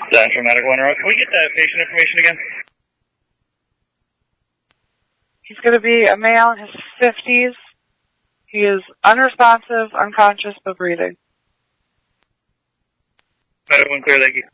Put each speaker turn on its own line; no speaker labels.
Central Medical Interrupt. Can we get the patient information again?
He's going to be a male in his 50s. He is unresponsive, unconscious, but breathing.
Everyone clear, thank you.